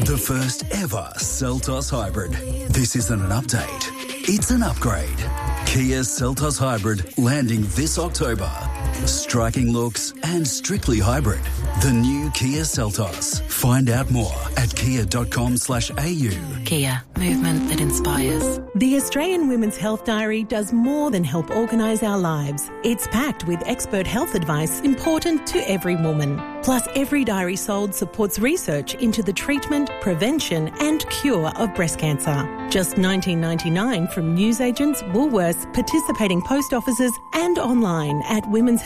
The first ever Seltos Hybrid. This isn't an update, it's an upgrade. Kia Seltos Hybrid landing this October. Striking looks and strictly hybrid. The new Kia Seltos. Find out more at kia.com/au. Kia, movement that inspires. The Australian Women's Health Diary does more than help organise our lives. It's packed with expert health advice important to every woman. Plus, every diary sold supports research into the treatment, prevention and cure of breast cancer. Just $19.99 from newsagents, Woolworths, participating post offices and online at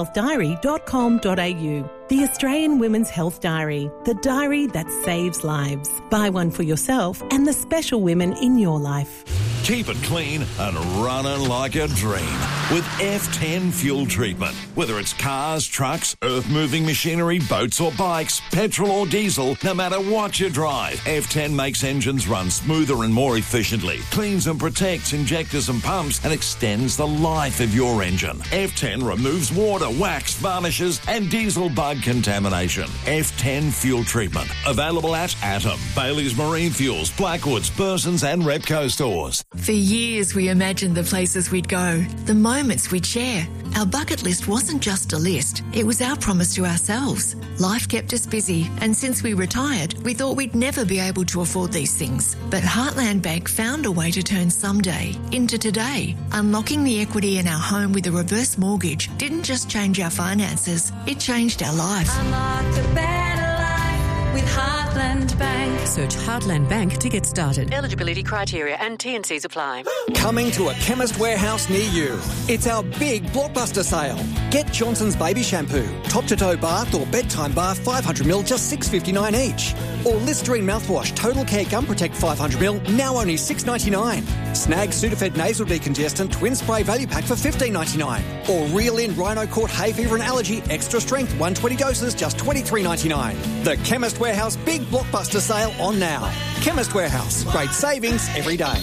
womenshealthdiary.com.au. The Australian Women's Health Diary, the diary that saves lives. Buy one for yourself and the special women in your life. Keep it clean and running like a dream with F10 fuel treatment. Whether it's cars, trucks, earth-moving machinery, boats or bikes, petrol or diesel, no matter what you drive, F10 makes engines run smoother and more efficiently, cleans and protects injectors and pumps, and extends the life of your engine. F10 removes water, wax, varnishes and diesel bug contamination. F10 fuel treatment. Available at Atom, Bailey's Marine Fuels, Blackwoods, Burson's and Repco stores. For years we imagined the places we'd go, the moments we'd share. Our bucket list wasn't just a list, it was our promise to ourselves. Life kept us busy, and since we retired, we thought we'd never be able to afford these things. But Heartland Bank found a way to turn someday into today. Unlocking the equity in our home with a reverse mortgage didn't just change our finances, it changed our life. Unlock a better life with Heartland Bank. Search Heartland Bank to get started. Eligibility criteria and T&Cs apply. Coming to a Chemist Warehouse near you. It's our big blockbuster sale. Get Johnson's Baby Shampoo, top-to-toe bath or bedtime bath 500ml, just $6.59 each. Or Listerine mouthwash, Total Care Gum Protect 500ml, now only $6.99. Snag Sudafed Nasal Decongestant Twin Spray Value Pack for $15.99. Or Reel In Rhino Court Hay Fever and Allergy Extra Strength 120 doses, just $23.99. The Chemist Warehouse big blockbuster sale on now. Chemist Warehouse, great savings every day.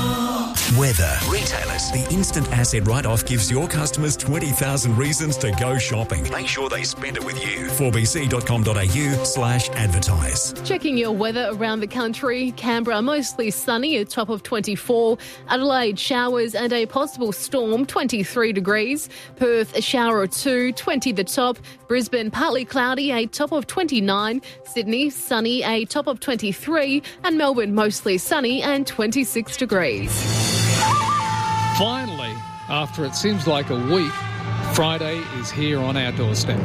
Weather. Retailers. The instant asset write-off gives your customers 20,000 reasons to go shopping. Make sure they spend it with you. 4bc.com.au/advertise. Checking your weather around the country. Canberra, mostly sunny, a top of 24. Adelaide, showers and a possible storm, 23 degrees. Perth, a shower or two, 20 the top. Brisbane, partly cloudy, a top of 29. Sydney, sunny, a top of 23. And Melbourne, mostly sunny and 26 degrees. Finally, after it seems like a week, Friday is here on our doorstep.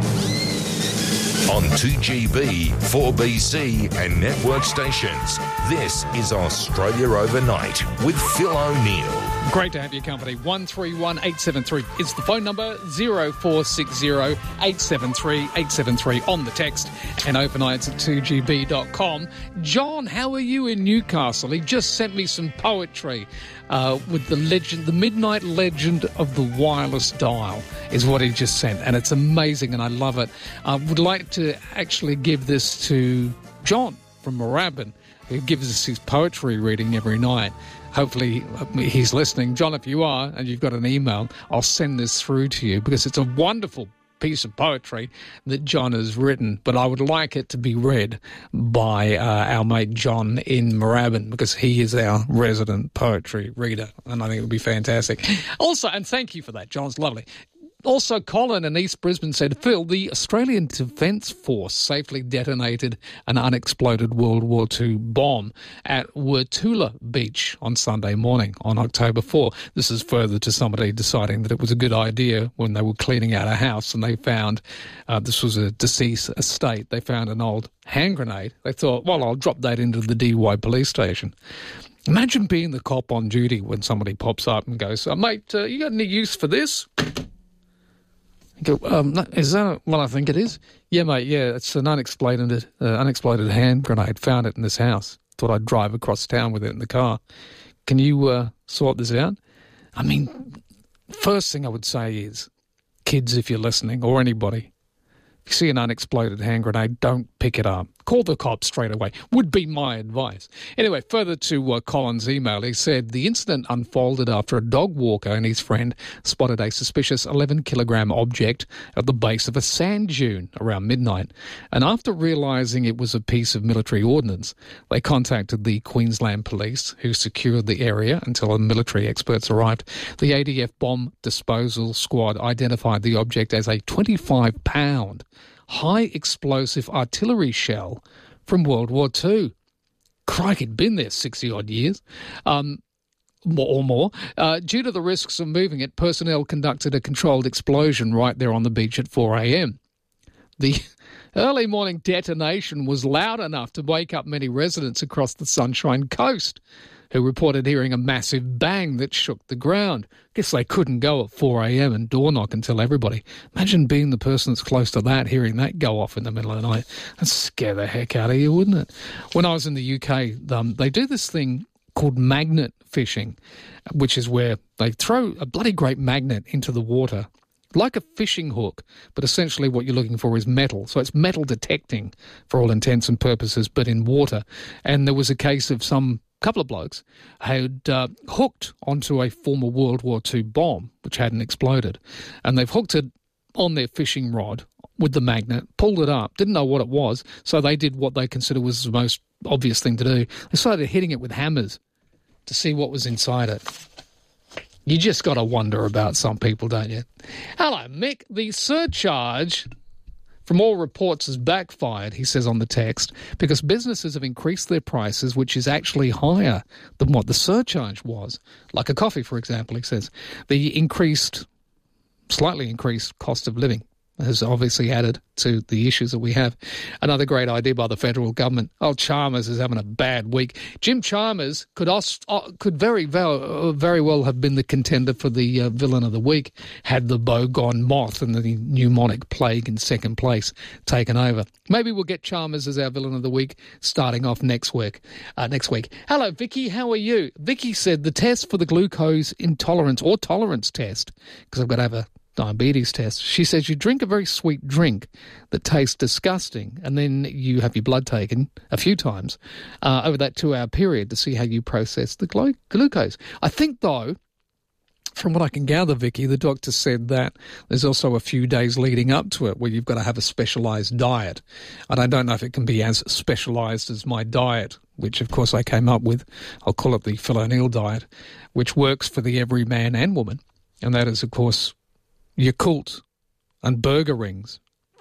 On 2GB, 4BC and network stations, this is Australia Overnight with Phil O'Neill. Great to have your company. 131873 is the phone number, 0460 873 873 on the text, and overnights at 2GB.com. John, how are you in Newcastle? He just sent me some poetry with the legend, the midnight legend of the wireless dial is what he just sent, and it's amazing and I love it. I would like to actually give this to John from Moorabbin, who gives us his poetry reading every night. Hopefully he's listening. John, if you are and you've got an email, I'll send this through to you because it's a wonderful piece of poetry that John has written, but I would like it to be read by our mate John in Moorabbin because he is our resident poetry reader, and I think it would be fantastic. Also, and thank you for that, John's lovely. Also, Colin in East Brisbane said, Phil, the Australian Defence Force safely detonated an unexploded World War II bomb at Wurtula Beach on Sunday morning on October 4. This is further to somebody deciding that it was a good idea when they were cleaning out a house and they found, this was a deceased estate, they found an old hand grenade. They thought, well, I'll drop that into the DY police station. Imagine being the cop on duty when somebody pops up and goes, mate, you got any use for this? Go, is that well, I think it is. Yeah, mate, yeah, it's an unexploded hand grenade. Found it in this house. Thought I'd drive across town with it in the car. Can you sort this out? I mean, first thing I would say is, kids, if you're listening, or anybody, if you see an unexploded hand grenade, don't pick it up. Call the cops straight away, would be my advice. Anyway, further to Colin's email, he said the incident unfolded after a dog walker and his friend spotted a suspicious 11-kilogram object at the base of a sand dune around midnight. And after realising it was a piece of military ordnance, they contacted the Queensland Police, who secured the area until military experts arrived. The ADF bomb disposal squad identified the object as a 25-pound high-explosive artillery shell from World War II. Crikey, it'd been there 60-odd years. Or more. Due to the risks of moving it, personnel conducted a controlled explosion right there on the beach at 4 a.m. The early morning detonation was loud enough to wake up many residents across the Sunshine Coast, who reported hearing a massive bang that shook the ground. Guess they couldn't go at 4 a.m. and door knock and tell everybody. Imagine being the person that's close to that, hearing that go off in the middle of the night. That'd scare the heck out of you, wouldn't it? When I was in the UK, they do this thing called magnet fishing, which is where they throw a bloody great magnet into the water, like a fishing hook, but essentially what you're looking for is metal. So it's metal detecting for all intents and purposes, but in water. And there was a case of couple of blokes had hooked onto a former World War II bomb, which hadn't exploded. And they've hooked it on their fishing rod with the magnet, pulled it up, didn't know what it was, so they did what they consider was the most obvious thing to do. They started hitting it with hammers to see what was inside it. You just got to wonder about some people, don't you? Hello, Mick. The surcharge, from all reports, has backfired, he says on the text, because businesses have increased their prices, which is actually higher than what the surcharge was. Like a coffee, for example, he says. The slightly increased cost of living has obviously added to the issues that we have. Another great idea by the federal government. Oh, Chalmers is having a bad week. Jim Chalmers could very well have been the contender for the villain of the week had the bogone moth and the pneumonic plague in second place taken over. Maybe we'll get Chalmers as our villain of the week starting off next week. Hello, Vicky. How are you? Vicky said the test for the glucose intolerance or tolerance test, because I've got to have a diabetes test. She says you drink a very sweet drink that tastes disgusting, and then you have your blood taken a few times over that 2-hour period to see how you process the glucose. I think, though, from what I can gather, Vicky, the doctor said that there's also a few days leading up to it where you've got to have a specialised diet. And I don't know if it can be as specialised as my diet, which, of course, I came up with. I'll call it the Phil O'Neill diet, which works for the every man and woman. And that is, of course, Yakult and burger rings.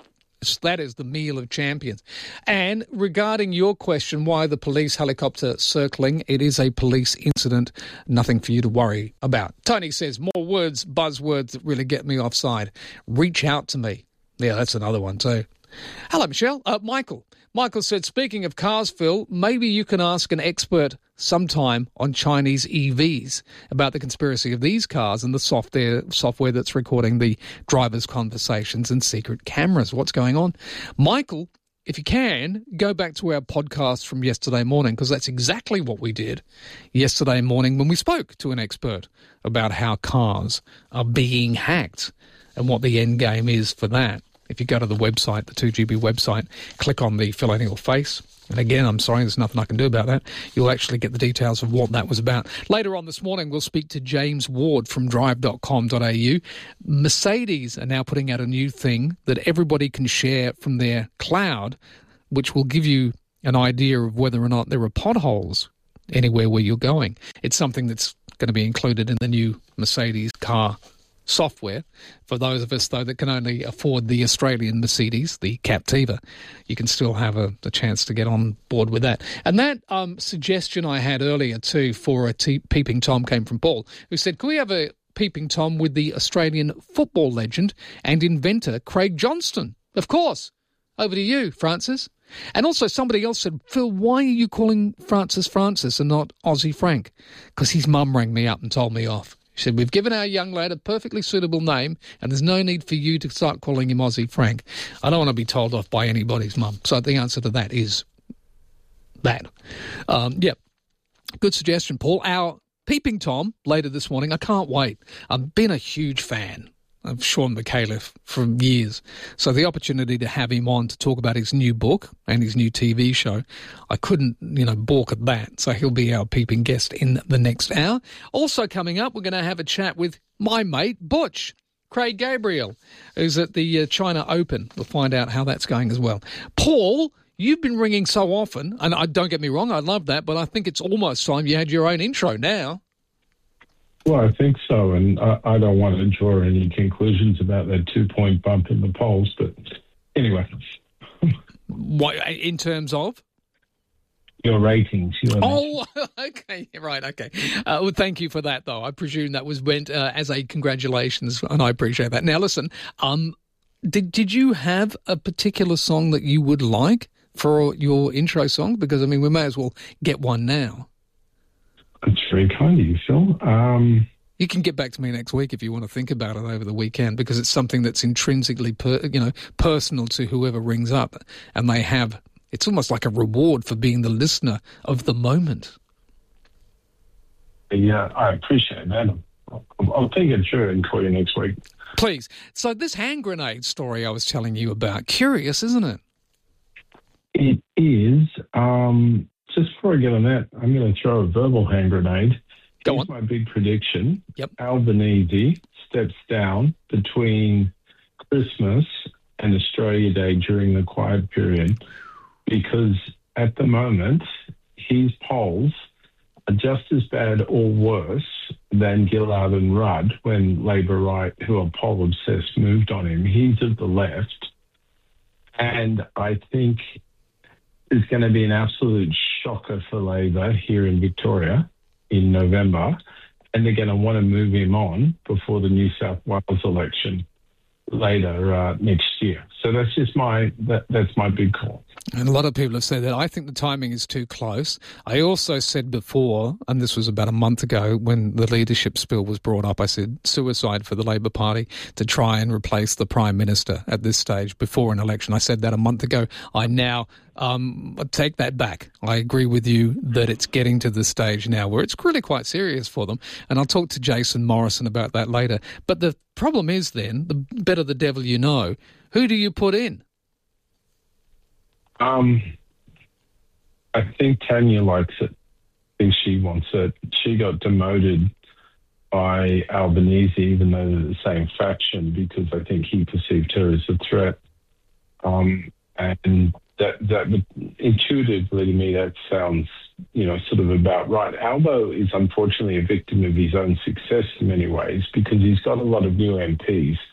That is the meal of champions. And regarding your question, why the police helicopter circling, it is a police incident, nothing for you to worry about. Tony says, more words, buzzwords that really get me offside. Reach out to me. Yeah, that's another one too. Hello, Michelle. Michael. Michael said, speaking of cars, Phil, maybe you can ask an expert sometime on Chinese EVs about the conspiracy of these cars and the software that's recording the driver's conversations and secret cameras. What's going on? Michael, if you can, go back to our podcast from yesterday morning, because that's exactly what we did yesterday morning when we spoke to an expert about how cars are being hacked and what the end game is for that. If you go to the website, the 2GB website, click on the Phil O'Neill face. And again, I'm sorry, there's nothing I can do about that. You'll actually get the details of what that was about. Later on this morning, we'll speak to James Ward from drive.com.au. Mercedes are now putting out a new thing that everybody can share from their cloud, which will give you an idea of whether or not there are potholes anywhere where you're going. It's something that's going to be included in the new Mercedes car software. For those of us, though, that can only afford the Australian Mercedes, the Captiva, you can still have a chance to get on board with that. And that suggestion I had earlier, too, for a Peeping Tom came from Paul, who said, could we have a Peeping Tom with the Australian football legend and inventor Craig Johnston? Of course. Over to you, Francis. And also somebody else said, Phil, why are you calling Francis and not Aussie Frank? Because his mum rang me up and told me off. She said, we've given our young lad a perfectly suitable name and there's no need for you to start calling him Aussie Frank. I don't want to be told off by anybody's mum. So the answer to that is that. Good suggestion, Paul. Our Peeping Tom later this morning, I can't wait. I've been a huge fan of Sean McAuliffe for years. So the opportunity to have him on to talk about his new book and his new TV show, I couldn't, balk at that. So he'll be our peeping guest in the next hour. Also coming up, we're going to have a chat with my mate, Butch. Craig Gabriel, who's at the China Open. We'll find out how that's going as well. Paul, you've been ringing so often, and don't get me wrong, I love that, but I think it's almost time you had your own intro now. Well, I think so, and I don't want to draw any conclusions about that 2-point bump in the polls, but anyway. What, in terms of? Your ratings. Okay, right, okay. Well, thank you for that, though. I presume that was meant as a congratulations, and I appreciate that. Now, listen, did you have a particular song that you would like for your intro song? Because, we may as well get one now. That's very kind of you, Phil. You can get back to me next week if you want to think about it over the weekend, because it's something that's intrinsically, personal to whoever rings up, and they have. It's almost like a reward for being the listener of the moment. Yeah, I appreciate that. I'll think it through and call you next week. Please. So this hand grenade story I was telling you about, curious, isn't it? It is. Just before I get on that, I'm going to throw a verbal hand grenade. Here's my big prediction. Yep. Albanese steps down between Christmas and Australia Day during the quiet period, because at the moment his polls are just as bad or worse than Gillard and Rudd when Labor right, who are poll obsessed, moved on him. He's of the left, and I think there's going to be an absolute shocker for Labor here in Victoria in November, and they're going to want to move him on before the New South Wales election later next year. So that's just that's my big call. And a lot of people have said that. I think the timing is too close. I also said before, and this was about a month ago when the leadership spill was brought up, I said suicide for the Labor Party to try and replace the Prime Minister at this stage before an election. I said that a month ago. I now take that back. I agree with you that it's getting to the stage now where it's really quite serious for them. And I'll talk to Jason Morrison about that later. But the problem is then, the better the devil you know, who do you put in? I think Tanya likes it. I think she wants it. She got demoted by Albanese, even though they're the same faction, because I think he perceived her as a threat. And that intuitively to me, that sounds, sort of about right. Albo is unfortunately a victim of his own success in many ways, because he's got a lot of new MPs